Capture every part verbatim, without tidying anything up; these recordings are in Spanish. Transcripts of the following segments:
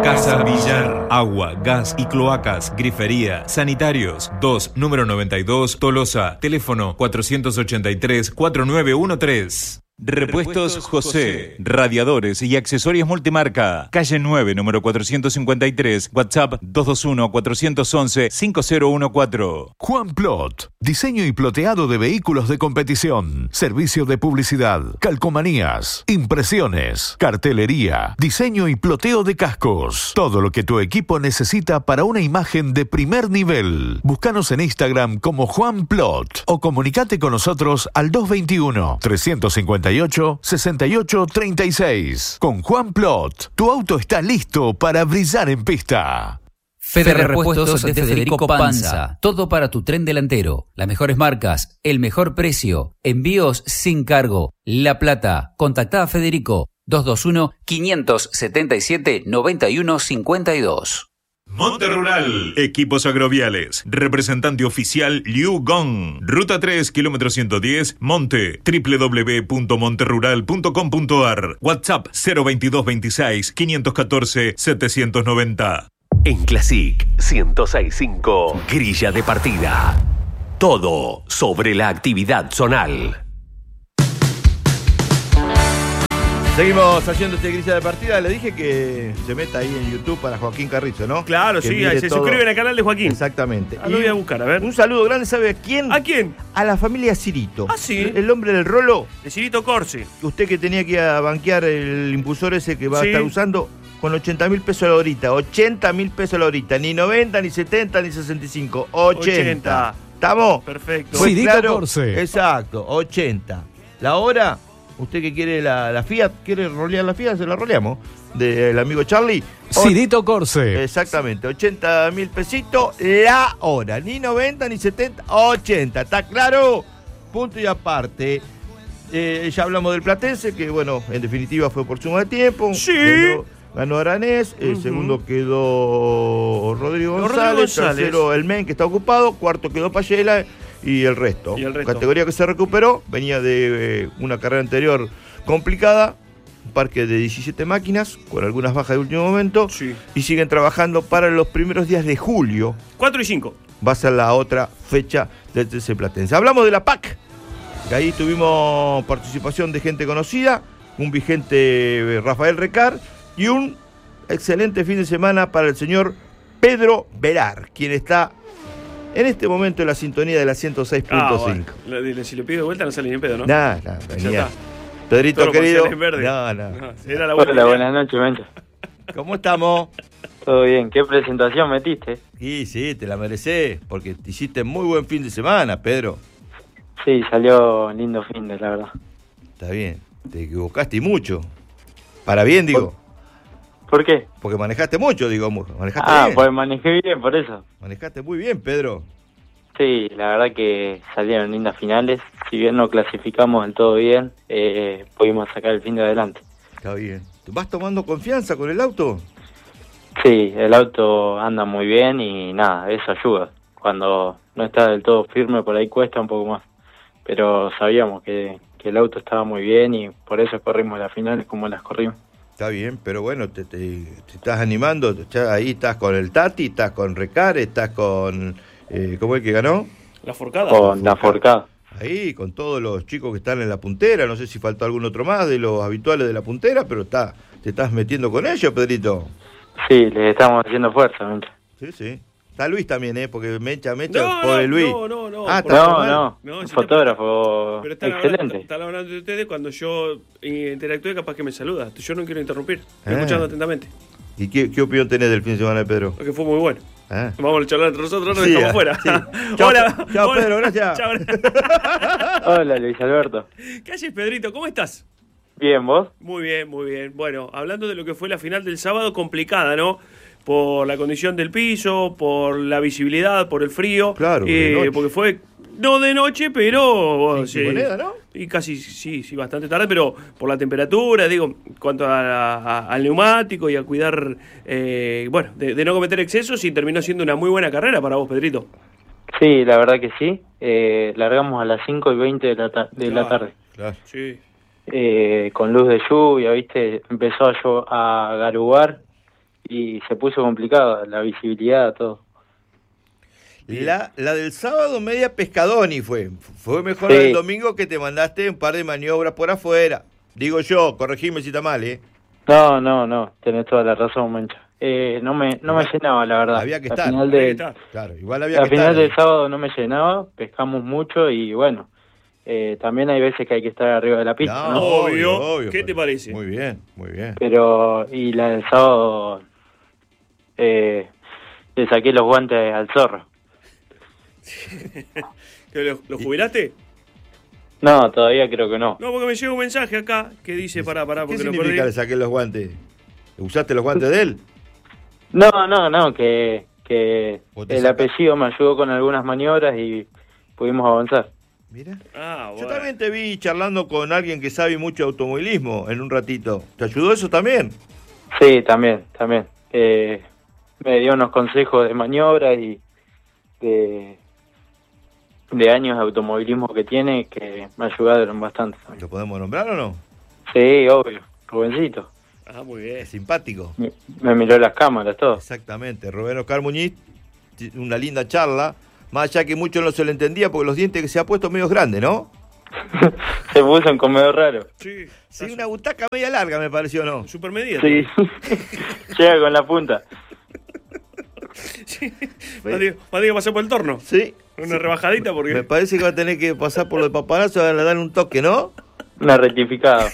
Casa Villar. Agua, gas y cloacas, grifería, sanitarios. dos, número noventa y dos, Tolosa. Teléfono cuatrocientos ochenta y tres, cuarenta y nueve trece. Repuestos José, radiadores y accesorios multimarca. Calle nueve, número cuatrocientos cincuenta y tres, WhatsApp dos dos uno, cuatro uno uno, cinco cero uno cuatro. Juan Plot, diseño y ploteado de vehículos de competición, servicio de publicidad, calcomanías, impresiones, cartelería, diseño y ploteo de cascos. Todo lo que tu equipo necesita para una imagen de primer nivel. Búscanos en Instagram como Juan Plot o comunicate con nosotros al dos dos uno, tres cinco ocho, sesenta y ocho, treinta y seis. Con Juan Plot, tu auto está listo para brillar en pista. Fede Repuestos de Federico Panza. Todo para tu tren delantero. Las mejores marcas, el mejor precio, envíos sin cargo. La Plata. Contactá a Federico dos dos uno, cinco siete siete, nueve uno cinco dos. Monterrural, equipos agroviales, representante oficial Liu Gong, ruta tres, kilómetro ciento diez, Monte, doble u doble u doble u punto monterrural punto com punto a r, WhatsApp cero veintidós veintiséis, quinientos catorce, setecientos noventa. En Classic ciento seis punto cinco, grilla de partida. Todo sobre la actividad zonal. Seguimos haciendo este grilla de partida. Le dije que se meta ahí en YouTube para Joaquín Carrizo, ¿no? Claro, que sí, ahí se todo. Suscriben al canal de Joaquín. Exactamente. Ah, lo voy a buscar, a ver. Un saludo grande, ¿sabe a quién? ¿A quién? A la familia Cirito. Ah, sí. El hombre del rolo. De Cirito Corsi. Usted que tenía que ir a banquear el impulsor ese que va sí. a estar usando con ochenta mil pesos la horita. ochenta mil pesos la horita. Ni noventa, ni setenta, ni sesenta y cinco. ochenta. ochenta. ¿Estamos? Perfecto. Pues Cirito claro, Corse. Exacto, ochenta. La hora... Usted que quiere la, la Fiat, quiere rolear la Fiat, se la roleamos. Del amigo Charlie. Cirito Corse. Exactamente, ochenta mil pesitos la hora. Ni noventa, ni setenta, ochenta. ¿Está claro? Punto y aparte. Eh, ya hablamos del Platense, que bueno, en definitiva fue por suma de tiempo. Sí. Ganó, ganó Aranés. El uh-huh. segundo quedó Rodrigo González. Rodrigo González. Tercero el Men, que está ocupado. Cuarto quedó Payela. Y el resto. y el resto, categoría que se recuperó, venía de eh, una carrera anterior complicada, un parque de diecisiete máquinas, con algunas bajas de último momento, sí. y siguen trabajando para los primeros días de julio. cuatro y cinco. Va a ser la otra fecha del T C Platense. Hablamos de la P A C, que ahí tuvimos participación de gente conocida, un vigente Rafael Recar, y un excelente fin de semana para el señor Pedro Velar, quien está en este momento en la sintonía de la ciento seis punto cinco. Ah, bueno. Si lo pido de vuelta no sale ni en pedo, ¿no? Nah, nah, venía. Pedrito Todo querido. No, no. no. Era la Hola, buenas noches, Mencho. ¿Cómo estamos? Todo bien. ¿Qué presentación metiste? Sí, sí, te la merecés, porque te hiciste muy buen fin de semana, Pedro. Sí, salió lindo fin de, la verdad. Está bien. Te equivocaste y mucho. Para bien, digo. ¿Por qué? Porque manejaste mucho, digo. Manejaste ah, bien. pues manejé bien, por eso. Manejaste muy bien, Pedro. Sí, la verdad que salieron lindas finales. Si bien no clasificamos del todo bien, eh, pudimos sacar el fin de adelante. Está bien. ¿Vas tomando confianza con el auto? Sí, el auto anda muy bien y nada, eso ayuda. Cuando no está del todo firme, por ahí cuesta un poco más. Pero sabíamos que, que el auto estaba muy bien y por eso corrimos las finales como las corrimos. Está bien, pero bueno, te, te, te estás animando, te, ahí estás con el Tati, estás con Recar, estás con... Eh, ¿Cómo es el que ganó? La Forcada. Con la Forcada. Ahí, con todos los chicos que están en la puntera, no sé si faltó algún otro más de los habituales de la puntera, pero está, te estás metiendo con ellos, Pedrito. Sí, les estamos haciendo fuerza, Mencha. Sí, sí. Está Luis también, ¿eh? Porque Mecha, Mecha, no, pobre no, Luis. No, no, no. Ah, no, no, no. Un fotógrafo pero están excelente. Hablando, están hablando de ustedes cuando yo interactúe, capaz que me saluda. Yo no quiero interrumpir. Estoy ah. escuchando atentamente. ¿Y qué, qué opinión tenés del fin de semana de Pedro? Porque fue muy bueno. Ah. Vamos a charlar entre nosotros, nos sí, dejamos fuera. Sí. Chao, hola. Chao, hola. Pedro, gracias. Chao. Hola, Luis Alberto. ¿Qué haces, Pedrito? ¿Cómo estás? Bien, ¿vos? Muy bien, muy bien. Bueno, hablando de lo que fue la final del sábado, complicada, ¿no? Por la condición del piso, por la visibilidad, por el frío. Claro, eh, porque fue, no de noche, pero... Sí, moneda, ¿no? Y casi, sí, sí, bastante tarde, pero por la temperatura, digo, en cuanto a, a, al neumático y a cuidar, eh, bueno, de, de no cometer excesos, y terminó siendo una muy buena carrera para vos, Pedrito. Sí, la verdad que sí. Eh, largamos a las cinco y veinte de la, ta- de claro, la tarde. Claro. Sí. Eh, con luz de lluvia, ¿viste? Empezó a, llo- a garubar y se puso complicado, la visibilidad, todo. La, la del sábado media pescadoni fue. Fue mejor Sí. la del domingo, que te mandaste un par de maniobras por afuera. Digo yo, corregime si está mal, ¿eh? No, no, no, tenés toda la razón, Mancha. Eh, no me no me llenaba, la verdad. Había que La estar. final Había que de- estar. Claro, igual había La que final estar. del sábado no me llenaba, pescamos mucho y bueno, eh, también hay veces que hay que estar arriba de la pista, No, ¿no? Obvio. ¿Qué pero- te parece? Muy bien, muy bien. Pero, y la del sábado, eh, le saqué los guantes al zorro. ¿Que ¿Lo, lo jubilaste? No, todavía creo que no. No, porque me llega un mensaje acá que dice, pará, pará, ¿Qué porque lo significa perdí. le saqué los guantes? ¿Usaste los guantes de él? No, no, no, que, que ¿Vos te el sacás? apellido me ayudó con algunas maniobras y pudimos avanzar. Mira. Ah, Yo bueno. también te vi charlando con alguien que sabe mucho de automovilismo en un ratito. ¿Te ayudó eso también? Sí, también, también. Eh, me dio unos consejos de maniobras y de, de años de automovilismo que tiene que me ayudaron bastante también. ¿Lo podemos nombrar o no? Sí, obvio, Rubencito. Ah, muy bien. Es simpático. Me, me miró las cámaras, todo. Exactamente. Rubén Oscar Muñiz, t- una linda charla. Más allá que mucho no se le entendía porque los dientes que se ha puesto medios grandes, ¿no? Se puso en comedor raro. Sí, Sí, una butaca media larga me pareció, ¿no? super medida. Sí. Llega con la punta. Sí. Más digo, más digo, pasó por el torno. Sí. Una rebajadita porque... Me parece que va a tener que pasar por lo de paparazzo a darle un toque, ¿no? Una rectificada.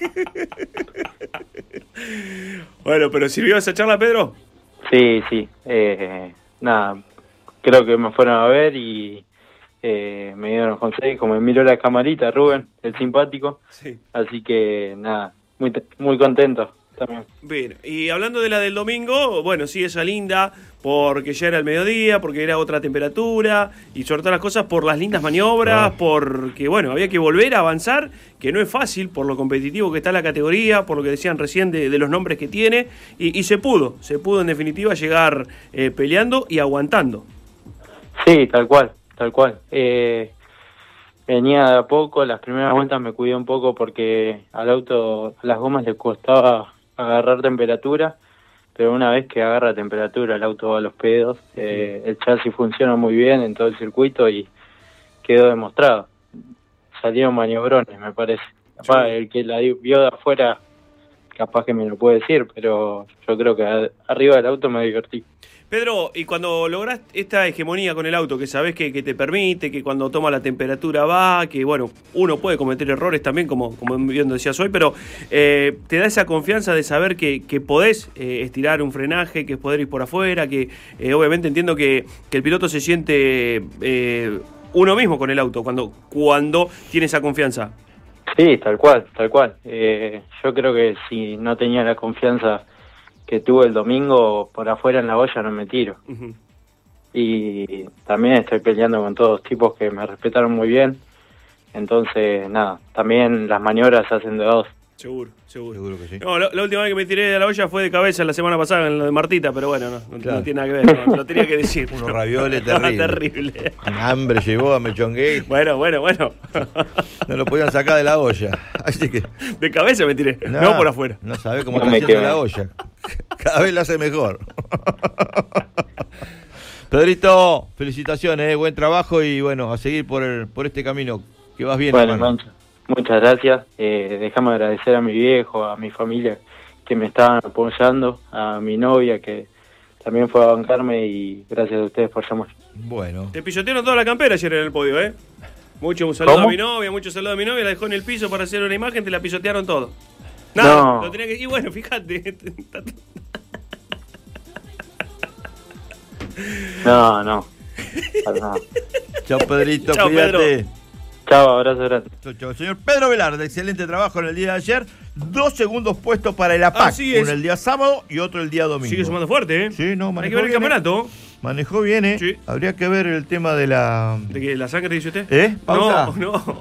Bueno, pero ¿sirvió esa charla, Pedro? Sí, sí. Eh, nada, creo que me fueron a ver y eh, me dieron los consejos. Me miró la camarita, Rubén, el simpático. Sí. Así que nada, muy te- muy contento también. Bien, y hablando de la del domingo, bueno, sí, esa linda, porque ya era el mediodía, porque era otra temperatura, y sobre todas las cosas por las lindas maniobras, Ah. porque, bueno, había que volver a avanzar, que no es fácil por lo competitivo que está la categoría, por lo que decían recién de, de los nombres que tiene, y, y se pudo, se pudo en definitiva llegar eh, peleando y aguantando. Sí, tal cual, tal cual. Eh, venía de a poco, las primeras vueltas me cuidé un poco porque al auto, a las gomas le costaba agarrar temperatura, pero una vez que agarra temperatura el auto va a los pedos, eh, el chasis funciona muy bien en todo el circuito y quedó demostrado. Salieron maniobrones, me parece. Capaz, el que la vio de afuera capaz que me lo puede decir, pero yo creo que a- arriba del auto me divertí. Pedro, y cuando lográs esta hegemonía con el auto, que sabés que, que te permite, que cuando toma la temperatura va, que bueno, uno puede cometer errores también, como, como bien decías hoy, pero eh, te da esa confianza de saber que, que podés eh, estirar un frenaje, que poder ir por afuera, que eh, obviamente entiendo que, que el piloto se siente eh, uno mismo con el auto cuando, cuando tiene esa confianza. Sí, tal cual, tal cual. Eh, yo creo que si no tenía la confianza que tuve el domingo, por afuera en la olla no me tiro. Ujú. Y también estoy peleando con todos tipos que me respetaron muy bien. Entonces, nada, también las maniobras se hacen de dos. Seguro, seguro. Seguro que sí. No, la, la última vez que me tiré de la olla fue de cabeza la semana pasada en lo de Martita, pero bueno, no, no, Claro. no tiene nada que ver, no, lo tenía que decir. Unos ravioles No, terribles. terrible. Hambre llevó a Mechongué. Bueno, bueno, bueno. No lo podían sacar de la olla. Así que. De cabeza me tiré, no, por afuera. No sabe cómo No está me haciendo queda. la olla. Cada vez la hace mejor. Pedrito, felicitaciones, eh, buen trabajo y bueno, a seguir por el, por este camino. Que vas bien, Bueno, hermano. Mancha, muchas gracias. Eh, déjame agradecer a mi viejo, a mi familia que me estaban apoyando, a mi novia que también fue a bancarme y gracias a ustedes por llamar. Bueno. Te pisotearon toda la campera ayer en el podio, ¿eh? Mucho un saludo ¿Cómo? a mi novia, mucho saludo a mi novia, la dejó en el piso para hacer una imagen, te la pisotearon todo. Nada, No. lo tenía que... Y bueno, fíjate. No, no. Para nada. Chao, Pedrito, Chao, cuídate. Pedro. Chao, abrazo grande. Chao, chao. Señor Pedro Velarde, excelente trabajo en el día de ayer. Dos segundos puestos para el APAC. Así es. Uno el día sábado y otro el día domingo. Sigue sumando fuerte, ¿eh? Sí, no, Hay manejó que ver el bien, ¿eh? campeonato. Manejó bien, ¿eh? Sí. Habría que ver el tema de la... ¿De que la sangre dice usted? ¿Eh? Pausa. No, no.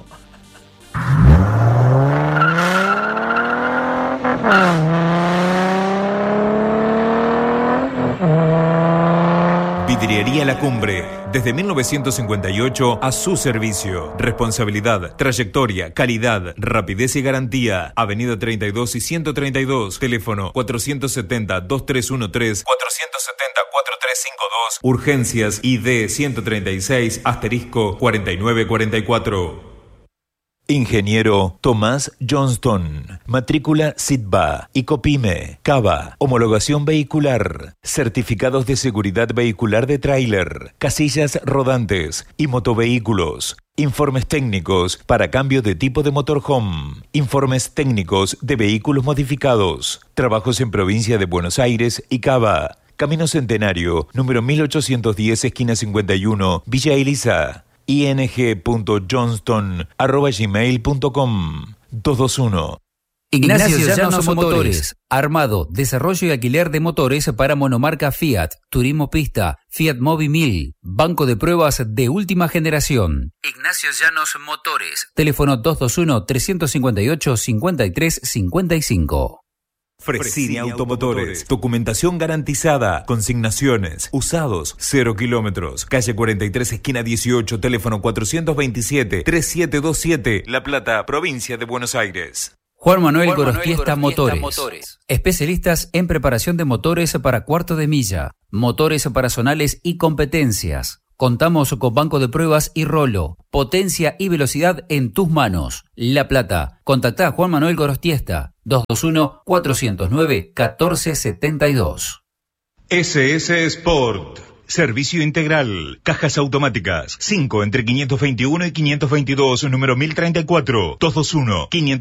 Vidriería La Cumbre, desde mil novecientos cincuenta y ocho a su servicio. Responsabilidad, trayectoria, calidad, rapidez y garantía. Avenida treinta y dos y ciento treinta y dos. Teléfono cuatrocientos setenta, dos tres uno tres, cuatrocientos setenta, cuatro tres cinco dos. Urgencias I D ciento treinta y seis, asterisco cuarenta y nueve cuarenta y cuatro. Ingeniero Tomás Johnston, matrícula SITBA, ICOPYME, CABA, homologación vehicular, certificados de seguridad vehicular de tráiler, casillas rodantes y motovehículos, informes técnicos para cambio de tipo de motorhome, informes técnicos de vehículos modificados, trabajos en provincia de Buenos Aires y Cava, Camino Centenario, número mil ochocientos diez, esquina cincuenta y uno, Villa Elisa. i n g punto johnston arroba gmail punto com. dos dos uno. Ignacio Llanos Motores. Armado, desarrollo y alquiler de motores para monomarca Fiat, Turismo Pista, Fiat Mobi mil, banco de pruebas de última generación. Ignacio Llanos Motores. Teléfono dos dos uno, tres cinco ocho, cinco tres cinco cinco. Fresini Automotores, documentación garantizada, consignaciones, usados, cero kilómetros, calle cuarenta y tres, esquina dieciocho, teléfono cuatrocientos veintisiete, treinta y siete veintisiete, La Plata, provincia de Buenos Aires. Juan Manuel Gorostiesta Motores. Motores. Especialistas en preparación de motores para cuarto de milla, motores para zonales y competencias. Contamos con banco de pruebas y rolo. Potencia y velocidad en tus manos. La Plata. Contactá a Juan Manuel Gorostiesta. dos dos uno, cuatro cero nueve, uno cuatro siete dos. S S Sport. Servicio integral. Cajas automáticas. cinco entre quinientos veintiuno y quinientos veintidós, número mil treinta y cuatro. dos dos uno, quinientos